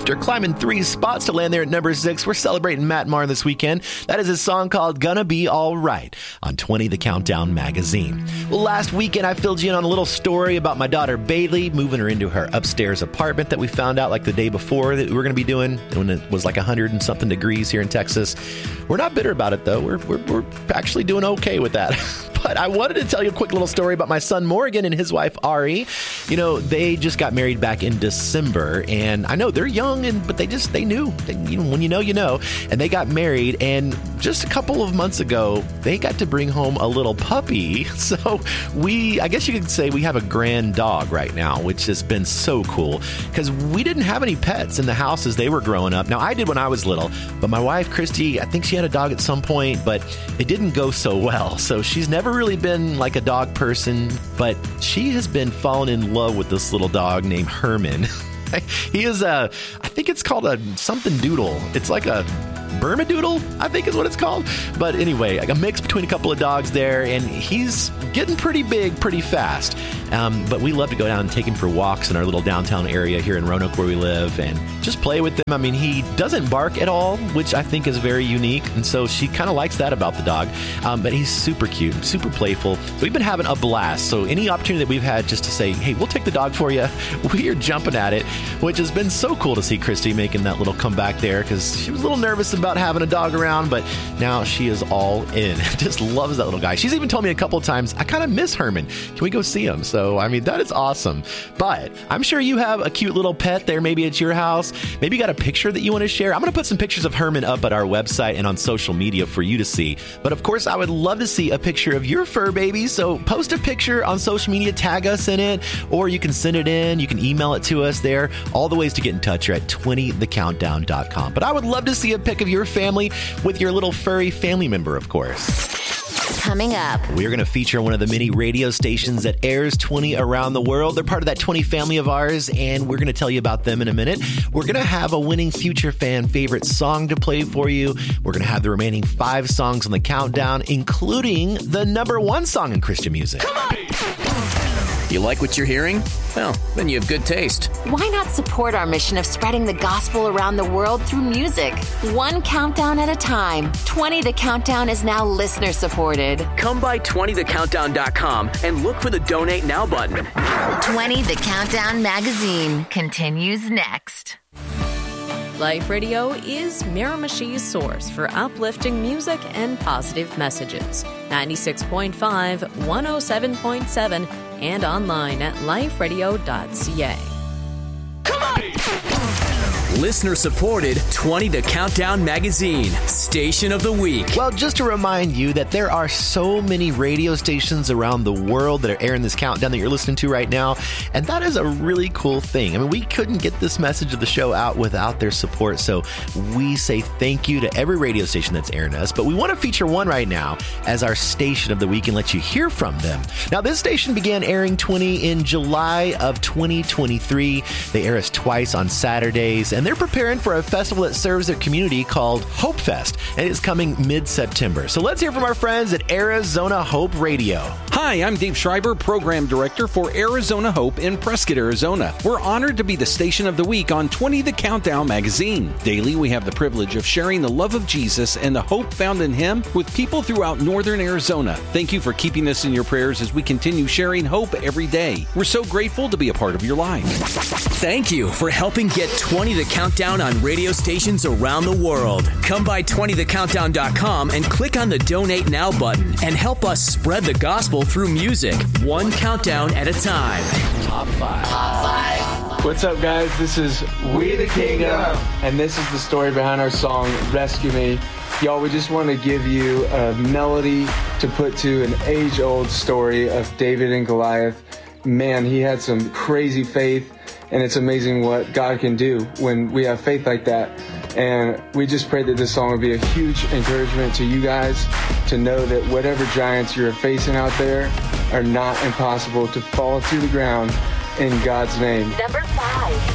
After climbing 3 spots to land there at number 6, we're celebrating Matt Maher this weekend. That is his song called Gonna Be Alright on 20 The Countdown magazine. Well, last weekend I filled you in on a little story about my daughter Bailey moving her into her upstairs apartment that we found out like the day before that we were going to be doing when it was like 100 and something degrees here in Texas. We're not bitter about it though. We're actually doing okay with that. But I wanted to tell you a quick little story about my son Morgan and his wife Ari. You know, they just got married back in December, and I know they're young, but they knew. When you know, you know. And they got married, and just a couple of months ago, they got to bring home a little puppy. So I guess you could say we have a grand dog right now, which has been so cool because we didn't have any pets in the house as they were growing up. Now, I did when I was little, but my wife, Christy, I think she had a dog at some point, but it didn't go so well. So she's never really been like a dog person, but she has been falling in love with this little dog named Herman. He is I think it's called a something doodle. It's like a Bermudoodle, I think is what it's called. But anyway, like a mix between a couple of dogs there, and he's getting pretty big pretty fast. But we love to go down and take him for walks in our little downtown area here in Roanoke where we live and just play with him. I mean, he doesn't bark at all, which I think is very unique. And so she kind of likes that about the dog. But he's super cute, super playful. So we've been having a blast. So any opportunity that we've had just to say, hey, we'll take the dog for you, we are jumping at it, which has been so cool to see Christy making that little comeback there because she was a little nervous about having a dog around, but now she is all in. Just loves that little guy. She's even told me a couple of times, I kind of miss Herman. Can we go see him? So, I mean, that is awesome. But I'm sure you have a cute little pet there, maybe at your house. Maybe you got a picture that you want to share. I'm going to put some pictures of Herman up at our website and on social media for you to see. But of course, I would love to see a picture of your fur baby. So post a picture on social media, tag us in it, or you can send it in. You can email it to us there. All the ways to get in touch are at 20thecountdown.com. But I would love to see a pic of your family with your little furry family member, of course. Coming up, we're going to feature one of the many radio stations that airs 20 around the world. They're part of that 20 family of ours, and we're going to tell you about them in a minute. We're going to have a winning Future Fan favorite song to play for you. We're going to have the remaining 5 songs on the countdown, including the number 1 song in Christian music. Come on! You like what you're hearing? Well, then you have good taste. Why not support our mission of spreading the gospel around the world through music? 1 countdown at a time. 20 The Countdown is now listener supported. Come by 20thecountdown.com and look for the Donate Now button. 20 The Countdown magazine continues next. Life Radio is Miramichi's source for uplifting music and positive messages. 96.5, 107.7, and online at liferadio.ca. Come on! Listener supported 20 The Countdown magazine, Station of the Week. Well, just to remind you that there are so many radio stations around the world that are airing this countdown that you're listening to right now, and that is a really cool thing. I mean, we couldn't get this message of the show out without their support, so we say thank you to every radio station that's airing us, but we want to feature one right now as our Station of the Week and let you hear from them. Now, this station began airing 20 in July of 2023. They air us twice on Saturdays, and they're preparing for a festival that serves their community called Hope Fest, and it's coming mid-September. So let's hear from our friends at Arizona Hope Radio. Hi, I'm Dave Schreiber, Program Director for Arizona Hope in Prescott, Arizona. We're honored to be the Station of the Week on 20 The Countdown magazine. Daily, we have the privilege of sharing the love of Jesus and the hope found in Him with people throughout northern Arizona. Thank you for keeping us in your prayers as we continue sharing hope every day. We're so grateful to be a part of your life. Thank you for helping get 20 The Countdown on radio stations around the world. Come by 20thecountdown.com and click on the Donate Now button and help us spread the gospel through music, 1 countdown at a time. Top 5. What's up, guys? This is We the Kingdom, and this is the story behind our song, Rescue Me. Y'all, we just want to give you a melody to put to an age-old story of David and Goliath. Man, he had some crazy faith, and it's amazing what God can do when we have faith like that. And we just pray that this song will be a huge encouragement to you guys to know that whatever giants you're facing out there are not impossible to fall to the ground in God's name. Number 5.